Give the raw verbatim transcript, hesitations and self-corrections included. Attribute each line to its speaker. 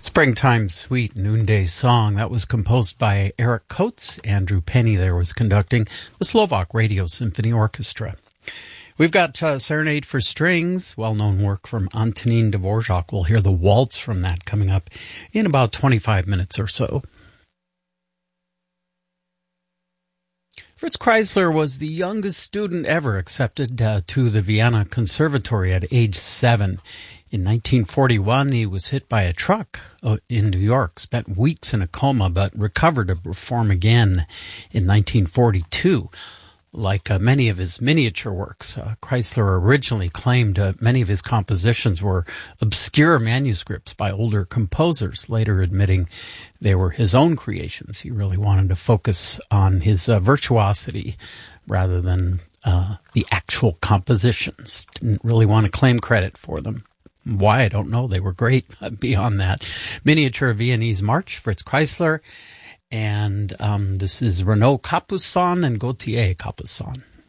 Speaker 1: Springtime Sweet Noonday Song. That was composed by Eric Coates. Andrew Penny there was conducting the Slovak Radio Symphony Orchestra. We've got uh, Serenade for Strings, well-known work from Antonín Dvorak. We'll hear the waltz from that coming up in about twenty-five minutes or so. Fritz Kreisler was the youngest student ever accepted uh, to the Vienna Conservatory at age seven. In nineteen forty-one, he was hit by a truck in New York, spent weeks in a coma, but recovered to perform again in nineteen forty-two. Like uh, many of his miniature works, uh, Kreisler originally claimed uh, many of his compositions were obscure manuscripts by older composers, later admitting they were his own creations. He really wanted to focus on his uh, virtuosity rather than uh, the actual compositions. Didn't really want to claim credit for them. Why, I don't know. They were great beyond that. Miniature Viennese March, Fritz Kreisler. And um, this is Renaud Capuçon and Gauthier Capuçon.